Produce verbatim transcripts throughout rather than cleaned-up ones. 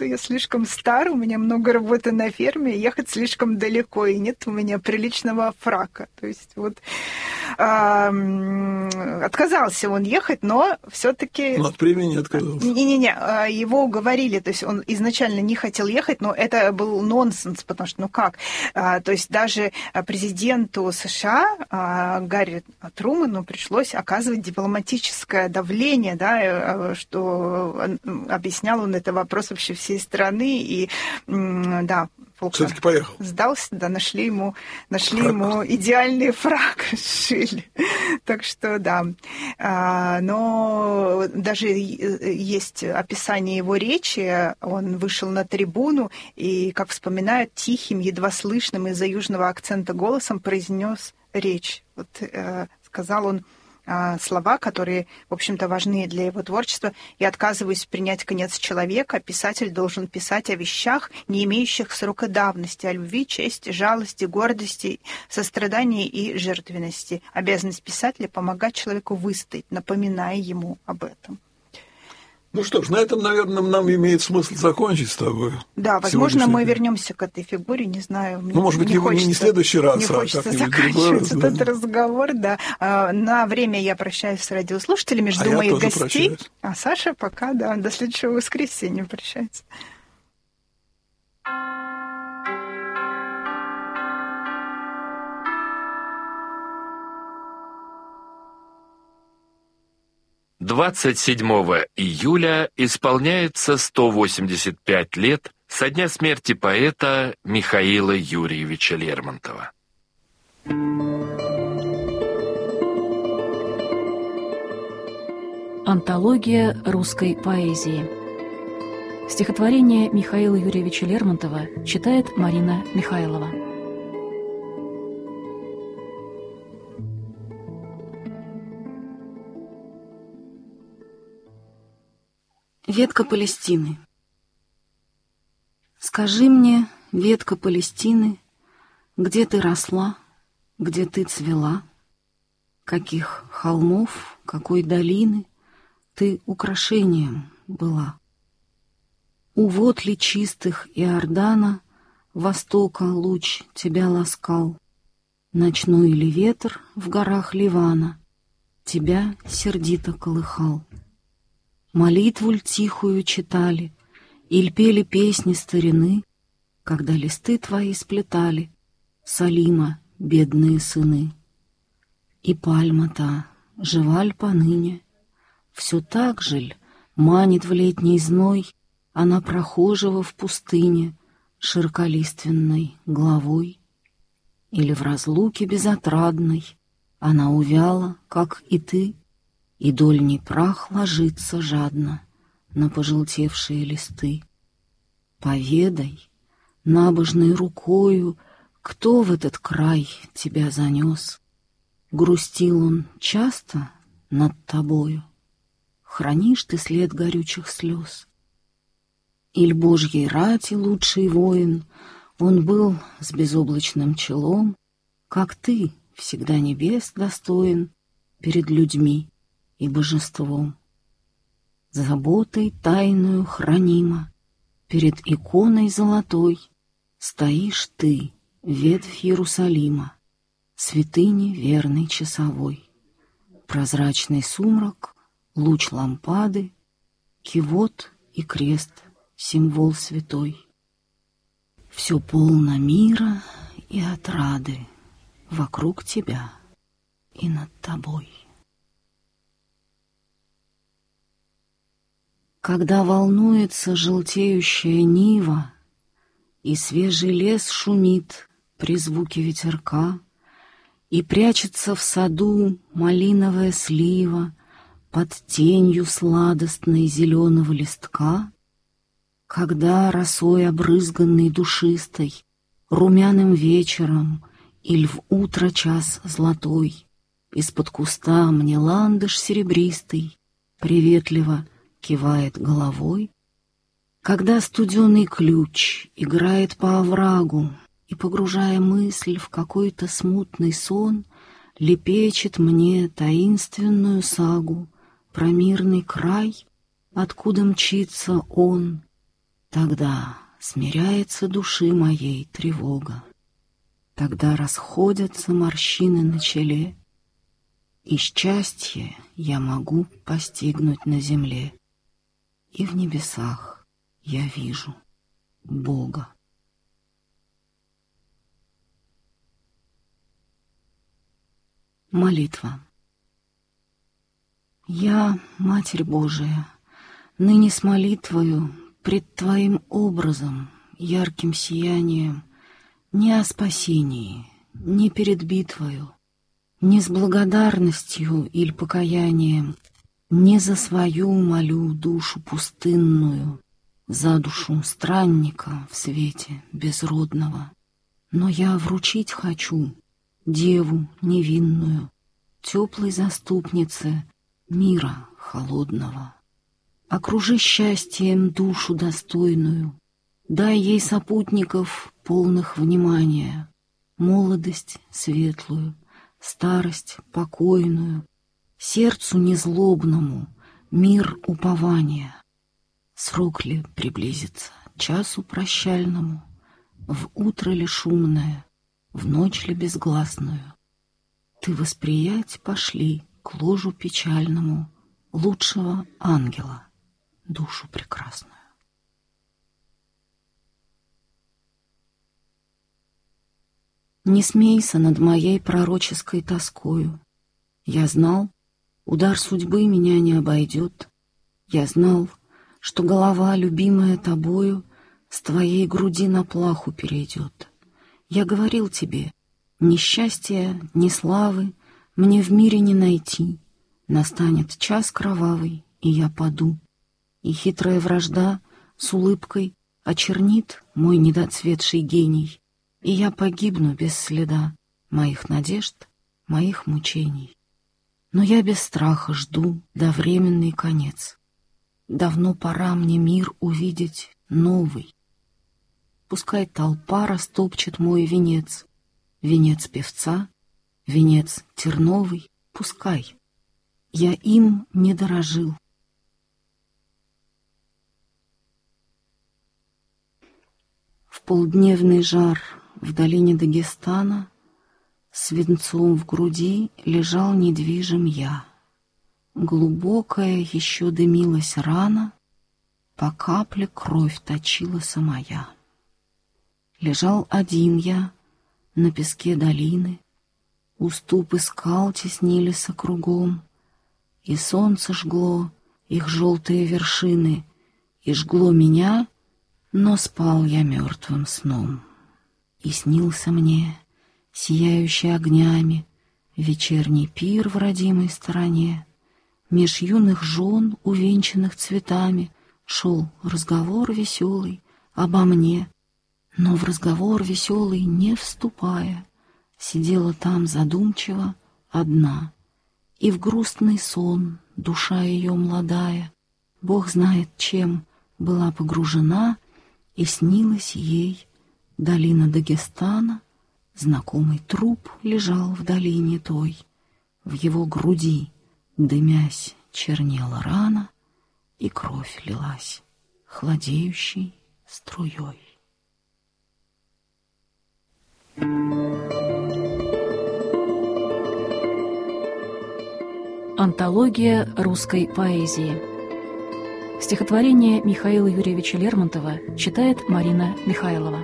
поеду, я слишком стар, у меня много работы на ферме, ехать слишком далеко, и нет у меня приличного фрака. То есть вот э, отказался он ехать, но все-таки... Но от премии не отказался. Не-не-не, его уговорили, то есть он изначально не хотел ехать, но это был нонсенс, потому что, ну как, то есть даже президенту США Гарри Трумэну пришлось оказывать дипломатическое давление, да, что объяснял он это вопрос вообще всей страны, и да, все-таки поехал. Сдался, да, нашли ему, нашли фрак. ему идеальный фрак, сшили. Так что, да. Но даже есть описание его речи. Он вышел на трибуну и, как вспоминают, тихим, едва слышным из-за южного акцента голосом произнес речь. Вот сказал он слова, которые, в общем-то, важны для его творчества. «Я отказываюсь принять конец человека. Писатель должен писать о вещах, не имеющих срока давности, о любви, чести, жалости, гордости, сострадании и жертвенности. Обязанность писателя — помогать человеку выстоять, напоминая ему об этом». Ну что ж, на этом, наверное, нам имеет смысл закончить с тобой. Да, возможно, мы вернемся к этой фигуре, не знаю. Ну, может быть, не, хочется, не в следующий раз, не а хочется как-нибудь заканчивать другой раз, этот да. разговор, да. На время я прощаюсь с радиослушателями, жду а моих гостей. Прощаюсь. А Саша пока, да, до следующего воскресенья прощается. двадцать седьмого июля исполняется сто восемьдесят пять лет со дня смерти поэта Михаила Юрьевича Лермонтова. Антология русской поэзии. Стихотворение Михаила Юрьевича Лермонтова читает Марина Михайлова. Ветка Палестины. Скажи мне, ветка Палестины, где ты росла, где ты цвела, каких холмов, какой долины ты украшением была? У вод ли чистых Иордана востока луч тебя ласкал, ночной ли ветер в горах Ливана тебя сердито колыхал? Молитву ль тихую читали, иль пели песни старины, когда листы твои сплетали Салима бедные сыны? И пальма та, жива ль поныне, все так же ль манит в летний зной она прохожего в пустыне широколиственной главой? Или в разлуке безотрадной она увяла, как и ты, и дольний прах ложится жадно на пожелтевшие листы? Поведай, набожной рукою, кто в этот край тебя занес? Грустил он часто над тобою? Хранишь ты след горючих слез? Иль Божьей рати лучший воин, он был с безоблачным челом, как ты, всегда небес достоин перед людьми и божеством. Заботой тайную хранима перед иконой золотой стоишь ты, ветвь Иерусалима, святыни верный часовой. Прозрачный сумрак, луч лампады, кивот и крест, символ святой. Все полно мира и отрады вокруг тебя и над тобой. Когда волнуется желтеющая нива, и свежий лес шумит при звуке ветерка, и прячется в саду малиновая слива под тенью сладостной зеленого листка, когда росой обрызганный душистой, румяным вечером иль в утро час золотой, из-под куста мне ландыш серебристый приветливо кивает головой, когда студеный ключ играет по оврагу и, погружая мысль в какой-то смутный сон, лепечет мне таинственную сагу про мирный край, откуда мчится он, Тогда смиряется души моей тревога, тогда расходятся морщины на челе, и счастье я могу постигнуть на земле, и в небесах я вижу Бога. Молитва. Я, Матерь Божия, ныне с молитвою пред Твоим образом, ярким сиянием, не о спасении, не перед битвою, не с благодарностью или покаянием, не за свою молю душу пустынную, за душу странника в свете безродного, но я вручить хочу деву невинную, теплой заступнице мира холодного. Окружи счастьем душу достойную, дай ей сопутников полных внимания, молодость светлую, старость покойную, сердцу незлобному мир упования. Срок ли приблизится часу прощальному, в утро ли шумное, в ночь ли безгласную? Ты восприять пошли к ложу печальному лучшего ангела, душу прекрасную. Не смейся над моей пророческой тоскою. Я знал, удар судьбы меня не обойдет. Я знал, что голова, любимая тобою, с твоей груди на плаху перейдет. Я говорил тебе, ни счастья, ни славы мне в мире не найти. Настанет час кровавый, и я паду, и хитрая вражда с улыбкой очернит мой недоцветший гений, и я погибну без следа моих надежд, моих мучений. Но я без страха жду довременный конец. Давно пора мне мир увидеть новый. Пускай толпа растопчет мой венец, венец певца, венец терновый, пускай. Я им не дорожил. В полдневный жар в долине Дагестана свинцом в груди лежал недвижим я. Глубокая еще дымилась рана, по капле кровь точила самая. Лежал один я на песке долины, уступы скал теснились кругом, и солнце жгло их желтые вершины, и жгло меня, но спал я мертвым сном. И снился мне, сияющий огнями, вечерний пир в родимой стороне. Меж юных жен, увенчанных цветами, шел разговор веселый обо мне. Но в разговор веселый не вступая, сидела там задумчиво одна. И в грустный сон душа ее молодая, Бог знает чем, была погружена, и снилась ей долина Дагестана. Знакомый труп лежал в долине той, в его груди, дымясь, чернела рана, и кровь лилась хладеющей струей. Антология русской поэзии. Стихотворение Михаила Юрьевича Лермонтова читает Марина Михайлова.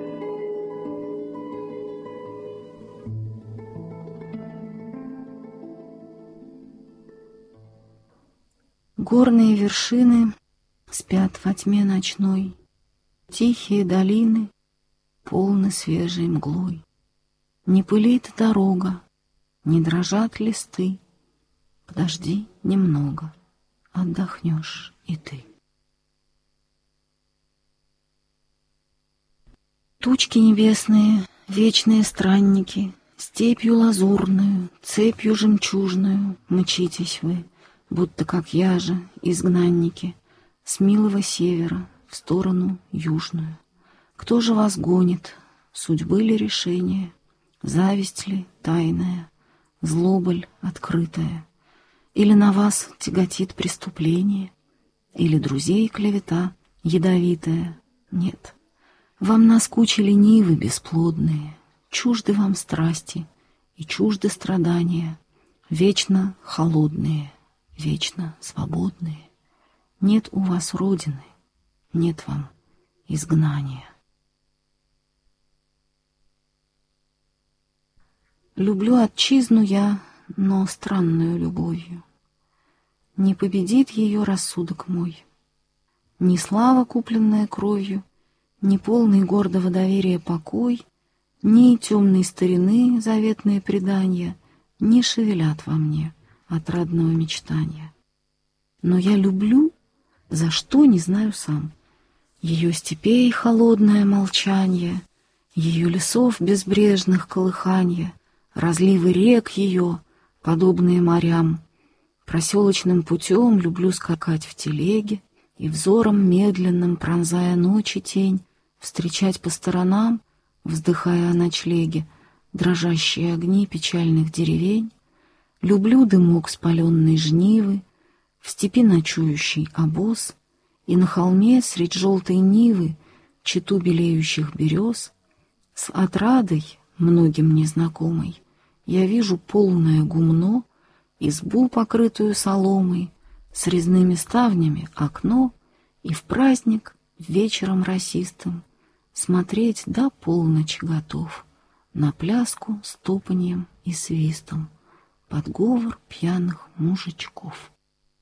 Горные вершины спят во тьме ночной, тихие долины полны свежей мглой. Не пылит дорога, не дрожат листы. Подожди немного, отдохнешь и ты. Тучки небесные, вечные странники, степью лазурную, цепью жемчужную мчитесь вы, будто как я же, изгнанники, с милого севера в сторону южную. Кто же вас гонит? Судьбы ли решение? Зависть ли тайная? Злоба ль открытая? Или на вас тяготит преступление? Или друзей клевета ядовитая? Нет, вам наскучили нивы бесплодные, чужды вам страсти и чужды страдания, вечно холодные, вечно свободные. Нет у вас родины, нет вам изгнания. Люблю отчизну я, но странную любовью. Не победит ее рассудок мой. Ни слава, купленная кровью, ни полный гордого доверия покой, ни темной старины заветные предания не шевелят во мне отрадного мечтания. Но я люблю, за что не знаю сам, ее степей холодное молчанье, ее лесов безбрежных колыханье, разливы рек ее, подобные морям. Проселочным путем люблю скакать в телеге и взором медленным, пронзая ночи тень, встречать по сторонам, вздыхая о ночлеге, дрожащие огни печальных деревень. Люблю дымок спаленной жнивы, в степи ночующий обоз, и на холме средь желтой нивы чету белеющих берез. С отрадой, многим незнакомой, я вижу полное гумно, избу, покрытую соломой, с резными ставнями окно, и в праздник вечером росистым смотреть до полночи готов на пляску с топаньем и свистом под говор пьяных мужичков.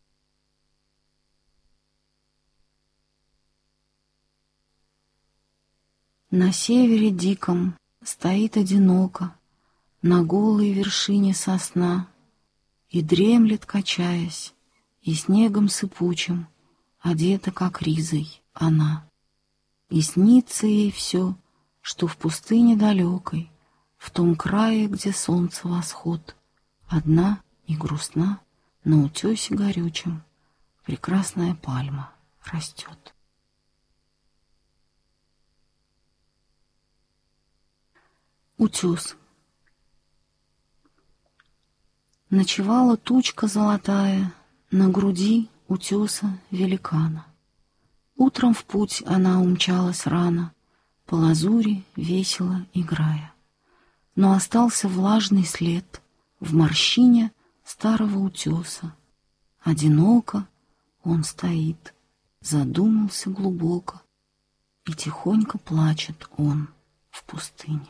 На севере диком стоит одиноко на голой вершине сосна и дремлет, качаясь, и снегом сыпучим одета, как ризой, она. И снится ей все, что в пустыне далекой, в том крае, где солнце восход, одна и грустна на утесе горючем прекрасная пальма растет. Утес. Ночевала тучка золотая на груди утеса великана. Утром в путь она умчалась рано, по лазури весело играя. Но остался влажный след в морщине старого утеса. Одиноко он стоит, задумался глубоко, и тихонько плачет он в пустыне.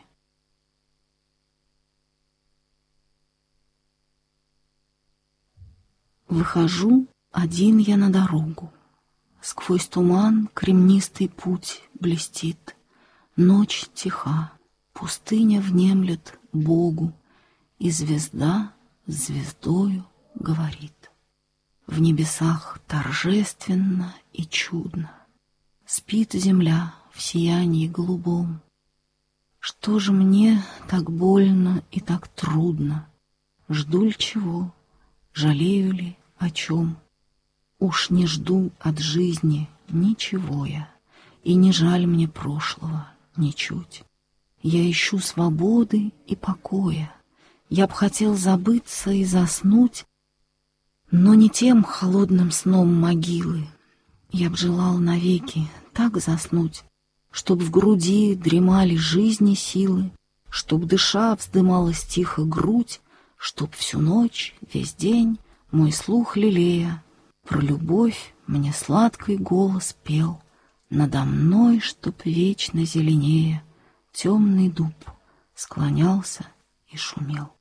Выхожу один я на дорогу. Сквозь туман кремнистый путь блестит. Ночь тиха, пустыня внемлет Богу, и звезда с звездою говорит. В небесах торжественно и чудно спит земля в сиянии голубом. Что же мне так больно и так трудно? Жду ли чего? Жалею ли о чем? Уж не жду от жизни ничего я, и не жаль мне прошлого ничуть. Я ищу свободы и покоя. Я б хотел забыться и заснуть, но не тем холодным сном могилы. Я б желал навеки так заснуть, чтоб в груди дремали жизни силы, чтоб дыша вздымалась тихо грудь, чтоб всю ночь, весь день мой слух лелея про любовь мне сладкий голос пел. Надо мной, чтоб вечно зеленее темный дуб склонялся и шумел.